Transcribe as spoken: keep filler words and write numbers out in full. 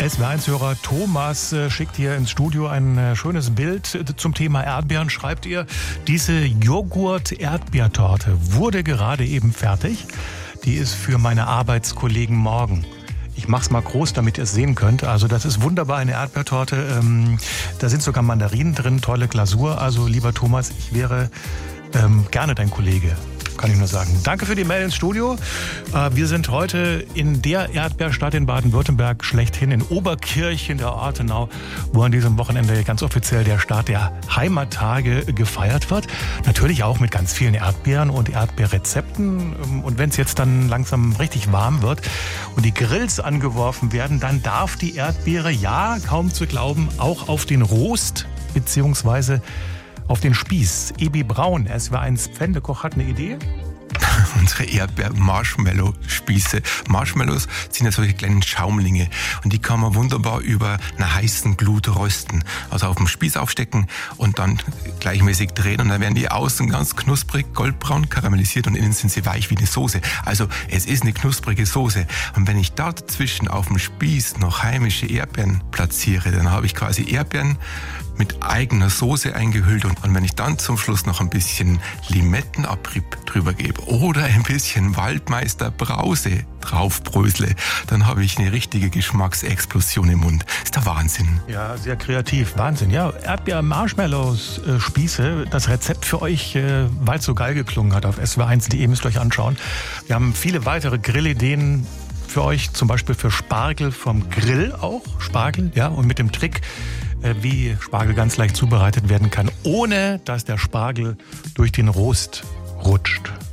S W eins-Hörer Thomas äh, schickt hier ins Studio ein äh, schönes Bild äh, zum Thema Erdbeeren. Schreibt ihr, diese Joghurt-Erdbeertorte wurde gerade eben fertig. Die ist für meine Arbeitskollegen morgen. Ich mach's mal groß, damit ihr es sehen könnt. Also das ist wunderbar, eine Erdbeertorte. Ähm, da sind sogar Mandarinen drin, tolle Glasur. Also lieber Thomas, ich wäre ähm, gerne dein Kollege. Kann ich nur sagen. Danke für die Mail ins Studio. Wir sind heute in der Erdbeerstadt in Baden-Württemberg, schlechthin in Oberkirch in der Ortenau, wo an diesem Wochenende ganz offiziell der Start der Heimattage gefeiert wird. Natürlich auch mit ganz vielen Erdbeeren und Erdbeerrezepten. Und wenn es jetzt dann langsam richtig warm wird und die Grills angeworfen werden, dann darf die Erdbeere, ja, kaum zu glauben, auch auf den Rost beziehungsweise auf den Spieß. Ebi Braun, S W eins Pfändekoch, hat eine Idee? Unsere Erdbeer-Marshmallow-Spieße. Marshmallows sind ja solche kleinen Schaumlinge und die kann man wunderbar über einer heißen Glut rösten. Also auf dem Spieß aufstecken und dann gleichmäßig drehen und dann werden die außen ganz knusprig, goldbraun karamellisiert und innen sind sie weich wie eine Soße. Also es ist eine knusprige Soße. Und wenn ich da dazwischen auf dem Spieß noch heimische Erdbeeren platziere, dann habe ich quasi Erdbeeren mit eigener Soße eingehüllt und, und wenn ich dann zum Schluss noch ein bisschen Limettenabrieb drüber gebe oder ein bisschen Waldmeister Brause draufbrösle, dann habe ich eine richtige Geschmacksexplosion im Mund. Ist der Wahnsinn. Ja, sehr kreativ. Wahnsinn. Ja, Erdbeer-Marshmallows-Spieße, das Rezept für euch, äh, weil es so geil geklungen hat, auf S W eins punkt de müsst ihr euch anschauen. Wir haben viele weitere Grillideen für euch, zum Beispiel für Spargel vom Grill auch. Spargel, ja, und mit dem Trick, wie Spargel ganz leicht zubereitet werden kann, ohne dass der Spargel durch den Rost rutscht.